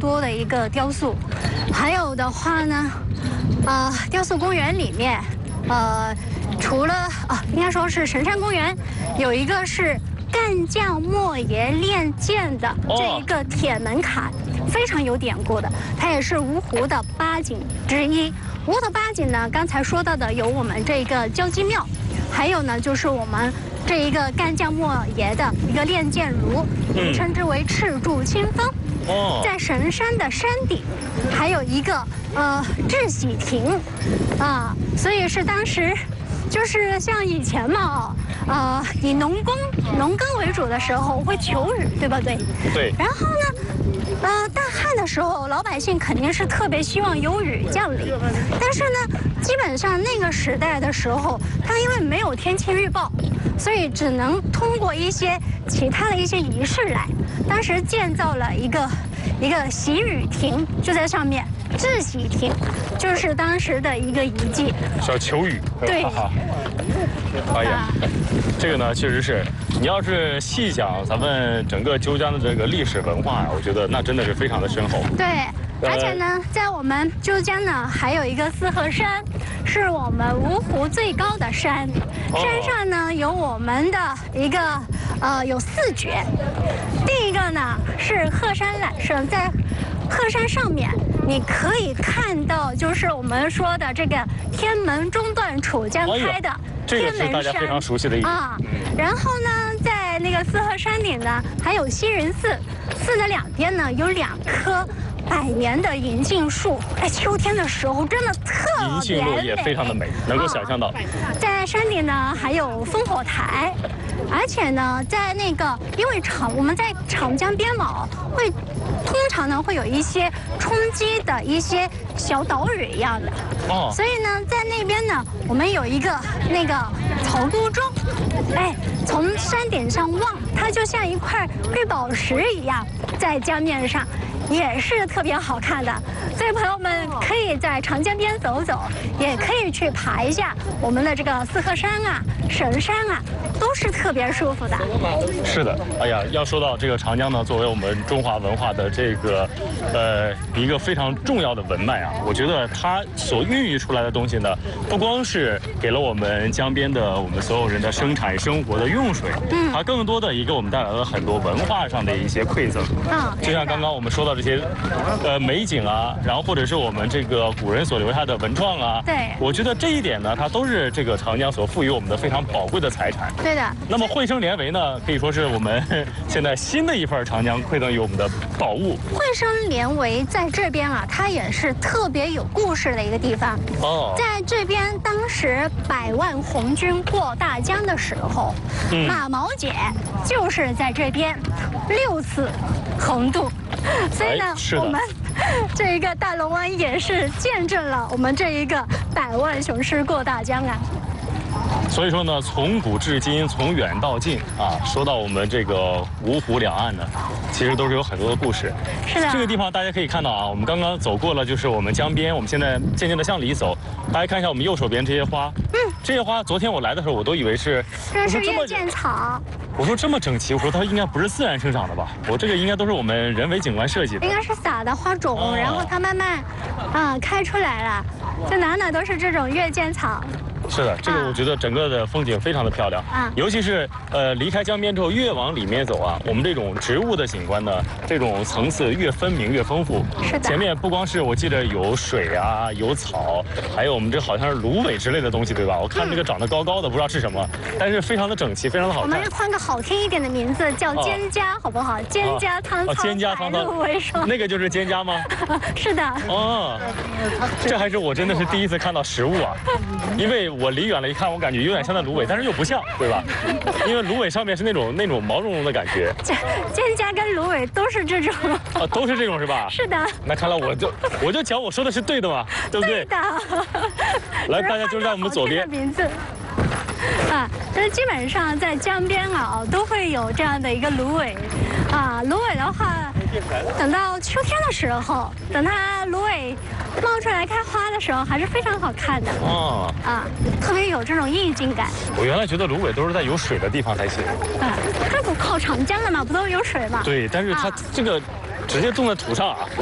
多的一个雕塑。还有的话呢，雕塑公园里面，除了应该说是神山公园，有一个是干将莫邪练剑的这一个铁门槛，非常有典故的，它也是芜湖的8景之一。芜湖的8景呢，刚才说到的有我们这个焦鸡庙，还有呢就是我们这一个干将莫邪的一个练剑炉，我们称之为赤柱清风。在神山的山顶，还有一个智喜亭，所以是当时就是像以前嘛，以农耕为主的时候会求雨，对吧？对。然后呢，大旱的时候，老百姓肯定是特别希望有雨降临，但是呢，基本上那个时代的时候，它因为没有天气预报，所以只能通过一些其他的一些仪式来。当时建造了一个喜雨亭，就在上面。智喜亭就是当时的一个遗迹， 是要求雨。 对。 哎呀，这个呢，确实是，你要是细想咱们整个鸠江的这个历史文化呀，我觉得那真的是非常的深厚。 对，而且呢，在我们鸠江呢，还有一个四合山，是我们芜湖最高的山。山上呢有我们的一个有4绝，第一个呢是鹤山揽胜，在鹤山上面，你可以看到就是我们说的这个天门中断楚江开的天门山， 这个是大家非常熟悉的一个然后呢，在那个四合山顶呢，还有西云寺，寺的2边呢有2棵100年的银杏树，秋天的时候真的特别美。银杏路也非常的美，能够想象到。 在山顶呢还有烽火台，而且呢，在那个因为我们在长江边嘛，通常呢会有一些冲击的一些小岛屿一样的，所以呢，在那边呢，我们有一个那个曹都洲，从山顶上望，它就像一块绿宝石一样，在江面上。也是特别好看的，所以朋友们可以在长江边走走，也可以去爬一下我们的这个四合山神山都是特别舒服的。 是的，哎呀，要说到这个长江呢，作为我们中华文化的这个一个非常重要的文脉我觉得它所孕育出来的东西呢，不光是给了我们江边的我们所有人的生产生活的用水，它更多的给我们带来了很多文化上的一些馈赠。就像刚刚我们说到这些美景然后或者是我们这个古人所留下的文创对， 我觉得这一点呢，它都是这个长江所赋予我们的非常宝贵的财产。 对的。 那么汇生连围呢，可以说是我们现在新的一份长江馈赠于我们的宝物。 汇生连围在这边它也是特别有故事的一个地方。在这边当时100万红军过大江的时候，马毛姐就是在这边6次横渡。所以呢，我们这一个大龙湾也是见证了我们这一个100万雄师过大江所以说呢，从古至今，从远到近说到我们这个芜湖两岸呢，其实都是有很多的故事。 是的。 这个地方大家可以看到我们刚刚走过了，就是我们江边，我们现在渐渐的向里走。大家看一下我们右手边这些花，这些花昨天我来的时候我都以为是月见草。 我说这么整齐，我说它应该不是自然生长的吧？我这个应该都是我们人为景观设计的。 应该是撒的花种，然后它慢慢开出来了，就哪都是这种月见草。 是的，这个我觉得整个的风景非常的漂亮尤其是离开江边之后越往里面走我们这种植物的景观呢，这种层次越分明越丰富。 是的。 前面不光是我记得有水有草，还有我们这好像是芦苇之类的东西，对吧？我看这个长得高高的，不知道是什么，但是非常的整齐，非常的好看。 我们换个好听一点的名字，叫蒹葭，好不好？蒹葭苍苍， 蒹葭苍苍为霜。 那个就是蒹葭吗？ 是的。 这还是我真的是第一次看到实物因为我离远了一看，我感觉有点像那芦苇，但是又不像，对吧？因为芦苇上面是那种毛茸茸的感觉。 蒹葭跟芦苇都是这种。 都是这种是吧？ 是的。 那看来我就讲我说的是对的嘛，对不对？ 对的。 来，大家就在我们左边。 名字。但是基本上在江边都会有这样的一个芦苇芦苇的话，等到秋天的时候，等它芦苇冒出来开花的时候，还是非常好看的特别有这种意境感。 我原来觉得芦苇都是在有水的地方才行这不靠长江的嘛，不都有水吗？ 对，但是它这个直接种在土上